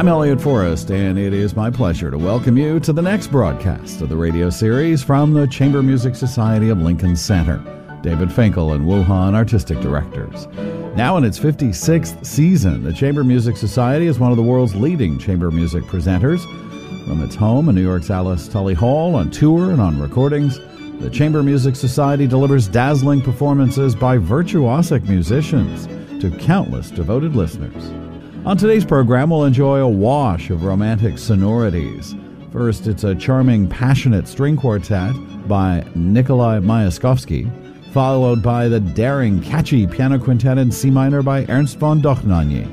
I'm Elliot Forrest, and it is my pleasure to welcome you to the next broadcast of the radio series from the Chamber Music Society of Lincoln Center. David Finkel and Wu Han, artistic directors. Now in its 56th season, the Chamber Music Society is one of the world's leading chamber music presenters. From its home in New York's Alice Tully Hall, on tour and on recordings, the Chamber Music Society delivers dazzling performances by virtuosic musicians to countless devoted listeners. On today's program, we'll enjoy a wash of romantic sonorities. First, it's a charming, passionate string quartet by Nikolai Myaskovsky, followed by the daring, catchy piano quintet in C minor by Ernst von Dohnanyi.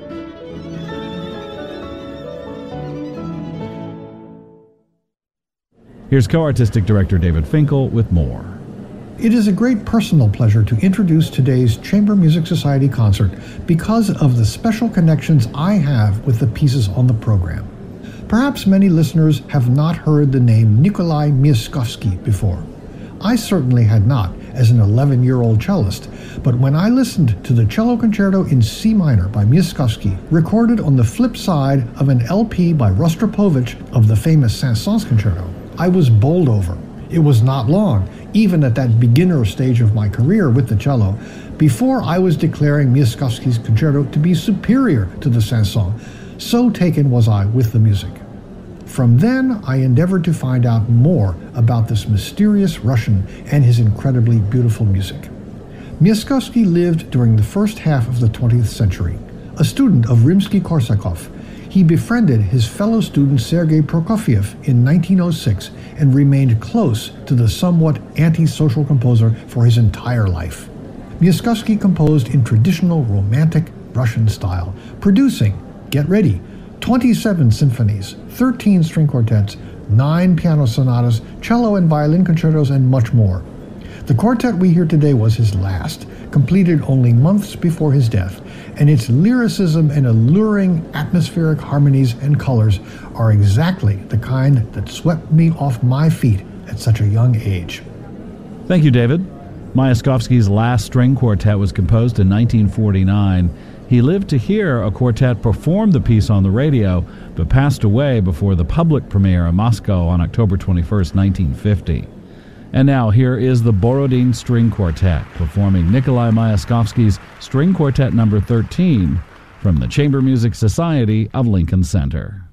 Here's co-artistic director David Finkel with more. It is a great personal pleasure to introduce today's Chamber Music Society concert because of the special connections I have with the pieces on the program. Perhaps many listeners have not heard the name Nikolai Myaskovsky before. I certainly had not as an 11-year-old cellist, but when I listened to the cello concerto in C minor by Myaskovsky, recorded on the flip side of an LP by Rostropovich of the famous Saint-Saëns concerto, I was bowled over. It was not long, even at that beginner stage of my career with the cello, before I was declaring Myaskovsky's concerto to be superior to the Saint-Saëns. So taken was I with the music. From then, I endeavored to find out more about this mysterious Russian and his incredibly beautiful music. Myaskovsky lived during the first half of the 20th century. A student of Rimsky-Korsakov, he befriended his fellow student Sergei Prokofiev in 1906 and remained close to the somewhat antisocial composer for his entire life. Myaskovsky composed in traditional romantic Russian style, producing, get ready, 27 symphonies, 13 string quartets, 9 piano sonatas, cello and violin concertos, and much more. The quartet we hear today was his last, completed only months before his death, and its lyricism and alluring atmospheric harmonies and colors are exactly the kind that swept me off my feet at such a young age. Thank you, David. Myaskovsky's last string quartet was composed in 1949. He lived to hear a quartet perform the piece on the radio, but passed away before the public premiere in Moscow on October 21st, 1950. And now here is the Borodin String Quartet performing Nikolai Myaskovsky's String Quartet No. 13 from the Chamber Music Society of Lincoln Center.